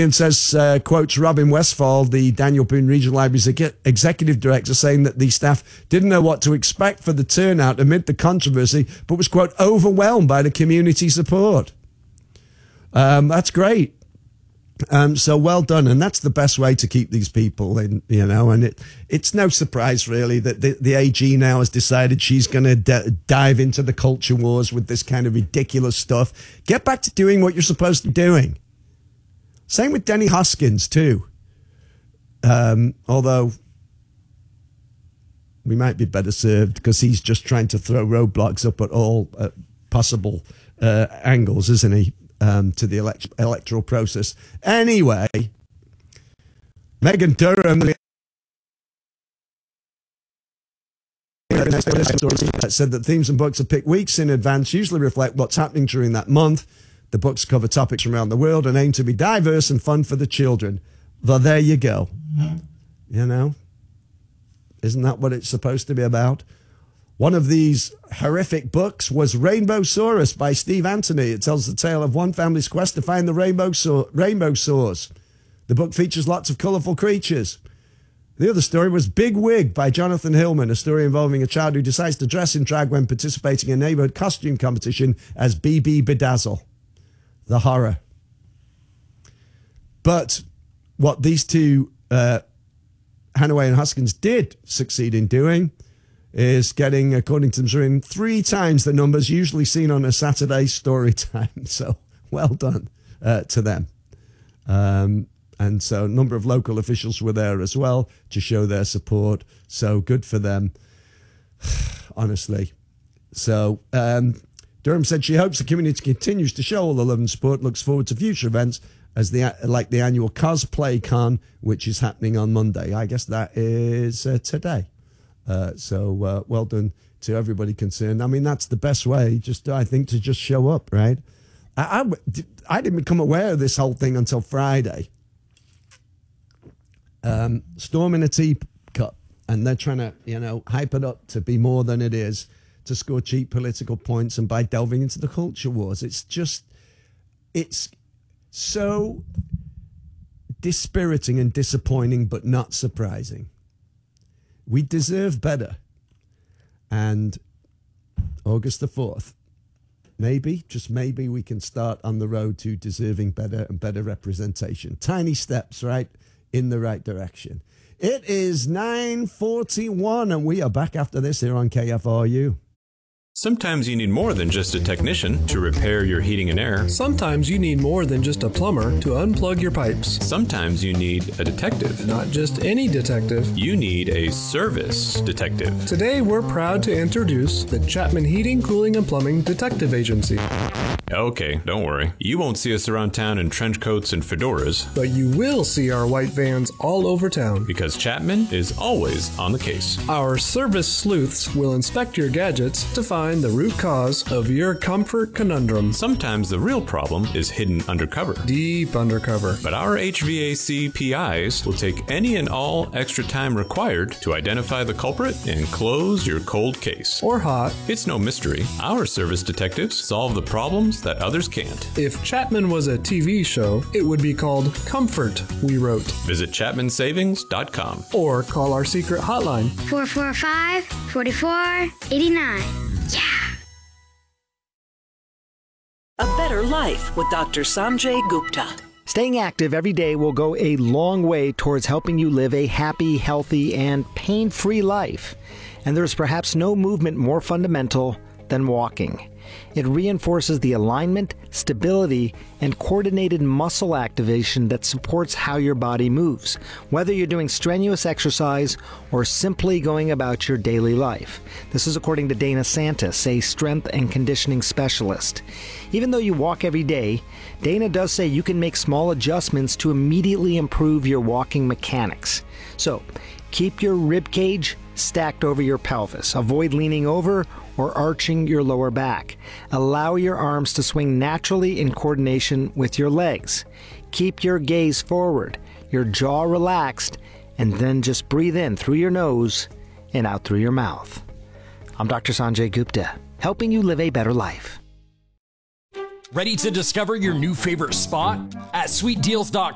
and says, quotes Robin Westfall, the Daniel Boone Regional Library's executive director, saying that the staff didn't know what to expect for the turnout amid the controversy, but was, quote, overwhelmed by the community support. That's great. So well done. And that's the best way to keep these people in, you know, and it's no surprise really that the AG now has decided she's going to dive into the culture wars with this kind of ridiculous stuff. Get back to doing what you're supposed to be doing. Same with Denny Hoskins too. Although we might be better served because he's just trying to throw roadblocks up at all possible angles, isn't he? To the electoral process. Anyway, Megan Durham said that themes and books are picked weeks in advance, usually reflect what's happening during that month. The books cover topics from around the world and aim to be diverse and fun for the children. Well, there you go. You know, isn't that what it's supposed to be about? One of these horrific books was Rainbow Saurus by Steve Anthony. It tells the tale of one family's quest to find the rainbow source. The book features lots of colourful creatures. The other story was Big Wig by Jonathan Hillman, a story involving a child who decides to dress in drag when participating in a neighbourhood costume competition as BB Bedazzle. The horror. But what these two, Hanaway and Hoskins, did succeed in doing is getting, according to them, 3 times the numbers usually seen on a Saturday story time. So well done to them. And so a number of local officials were there as well to show their support. So good for them, honestly. So Durham said she hopes the community continues to show all the love and support, looks forward to future events as like the annual Cosplay Con, which is happening on Monday. I guess that is today. So well done to everybody concerned. I mean, that's the best way, I think, to just show up, right? I didn't become aware of this whole thing until Friday. Storm in a teacup, and they're trying to, you know, hype it up to be more than it is, to score cheap political points, and by delving into the culture wars. It's so dispiriting and disappointing, but not surprising. We deserve better. And August the 4th, maybe, just maybe, we can start on the road to deserving better and better representation. Tiny steps, right, in the right direction. It is 9:41, and we are back after this here on KFRU. Sometimes you need more than just a technician to repair your heating and air. Sometimes you need more than just a plumber to unplug your pipes. Sometimes you need a detective. Not just any detective. You need a service detective. Today we're proud to introduce the Chapman Heating, Cooling, and Plumbing Detective Agency. Okay, don't worry. You won't see us around town in trench coats and fedoras. But you will see our white vans all over town. Because Chapman is always on the case. Our service sleuths will inspect your gadgets to find the root cause of your comfort conundrum. Sometimes the real problem is hidden undercover. Deep undercover. But our HVAC PIs will take any and all extra time required to identify the culprit and close your cold case. Or hot. It's no mystery. Our service detectives solve the problems that others can't. If Chapman was a TV show, it would be called Comfort, we wrote. Visit ChapmanSavings.com. Or call our secret hotline. 445-4489. Yeah! A Better Life with Dr. Sanjay Gupta. Staying active every day will go a long way towards helping you live a happy, healthy, and pain-free life. And there's perhaps no movement more fundamental than walking. It reinforces the alignment, stability, and coordinated muscle activation that supports how your body moves, whether you're doing strenuous exercise or simply going about your daily life. This is according to Dana Santis, a strength and conditioning specialist. Even though you walk every day, Dana does say you can make small adjustments to immediately improve your walking mechanics. So, keep your rib cage stacked over your pelvis. Avoid leaning over or arching your lower back. Allow your arms to swing naturally in coordination with your legs. Keep your gaze forward, your jaw relaxed, and then just breathe in through your nose and out through your mouth. I'm Dr. Sanjay Gupta, helping you live a better life. Ready to discover your new favorite spot? At sweetdeals.com,